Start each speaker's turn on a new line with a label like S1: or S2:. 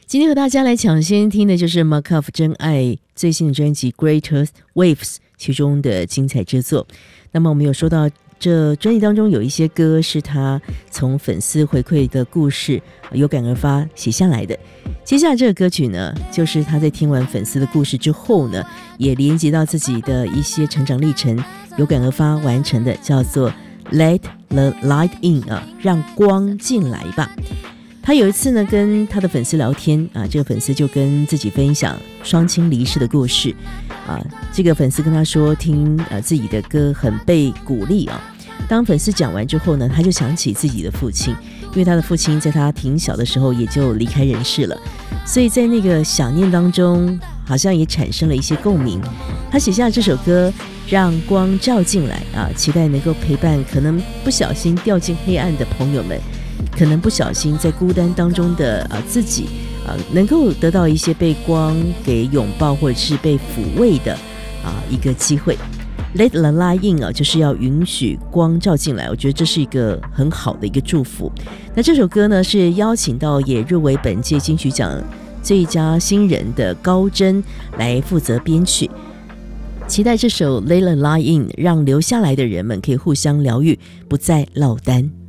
S1: 今天和大家来抢先听的就是 Markov 真爱最新的专辑 Greater Waves 其中的精彩之作。那么我们有说到这专辑当中有一些歌是他从粉丝回馈的故事有感而发写下来的，接下来这个歌曲呢，就是他在听完粉丝的故事之后呢，也连接到自己的一些成长历程，有感而发完成的，叫做 Let the Light In 让光进来吧。他有一次呢跟他的粉丝聊天这个粉丝就跟自己分享双亲离世的故事这个粉丝跟他说听自己的歌很被鼓励当粉丝讲完之后呢，他就想起自己的父亲，因为他的父亲在他挺小的时候也就离开人世了，所以在那个想念当中好像也产生了一些共鸣。他写下这首歌让光照进来期待能够陪伴可能不小心掉进黑暗的朋友们，可能不小心在孤单当中的自己能够得到一些被光给拥抱或者是被抚慰的一个机会。Let the light in 就是要允许光照进来，我觉得这是一个很好的一个祝福。那这首歌呢是邀请到也入围本届金曲奖最佳新人的高真来负责编曲，期待这首 Let the light in 让留下来的人们可以互相疗愈，不再落单。